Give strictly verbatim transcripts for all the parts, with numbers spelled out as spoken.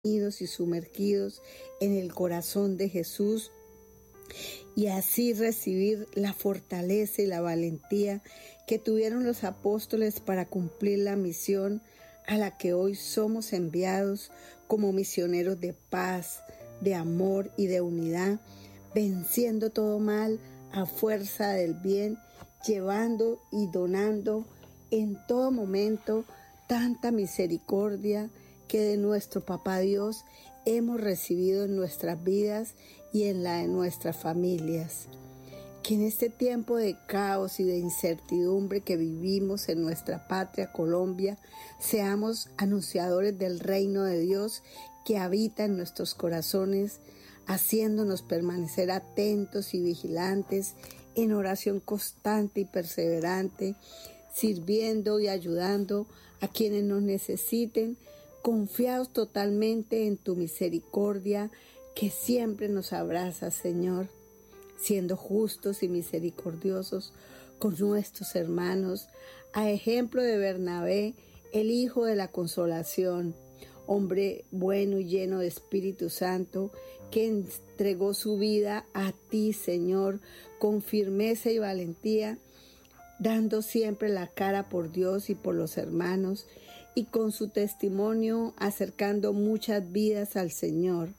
y sumergidos en el corazón de Jesús, y así recibir la fortaleza y la valentía que tuvieron los apóstoles para cumplir la misión a la que hoy somos enviados como misioneros de paz, de amor y de unidad, venciendo todo mal a fuerza del bien, llevando y donando en todo momento tanta misericordia que de nuestro Papá Dios hemos recibido en nuestras vidas y en la de nuestras familias. Que en este tiempo de caos y de incertidumbre que vivimos en nuestra patria Colombia, seamos anunciadores del reino de Dios que habita en nuestros corazones, haciéndonos permanecer atentos y vigilantes en oración constante y perseverante, sirviendo y ayudando a quienes nos necesiten, confiados totalmente en tu misericordia que siempre nos abraza, Señor, siendo justos y misericordiosos con nuestros hermanos, a ejemplo de Bernabé, el hijo de la consolación, hombre bueno y lleno de Espíritu Santo, que entregó su vida a ti, Señor, con firmeza y valentía, dando siempre la cara por Dios y por los hermanos, y con su testimonio acercando muchas vidas al Señor.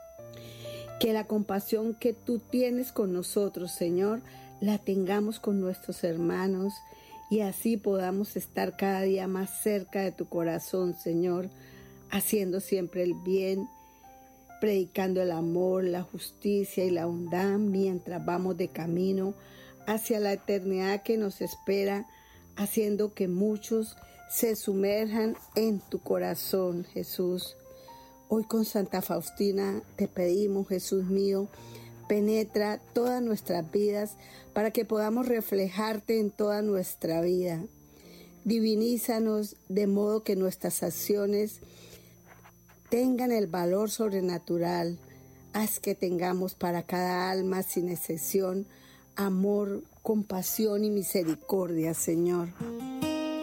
Que la compasión que tú tienes con nosotros, Señor, la tengamos con nuestros hermanos, y así podamos estar cada día más cerca de tu corazón, Señor, haciendo siempre el bien, predicando el amor, la justicia y la bondad mientras vamos de camino hacia la eternidad que nos espera, haciendo que muchos se sumerjan en tu corazón, Jesús. Hoy con Santa Faustina te pedimos, Jesús mío, penetra todas nuestras vidas para que podamos reflejarte en toda nuestra vida. Divinízanos de modo que nuestras acciones tengan el valor sobrenatural. Haz que tengamos para cada alma sin excepción amor, compasión y misericordia, Señor.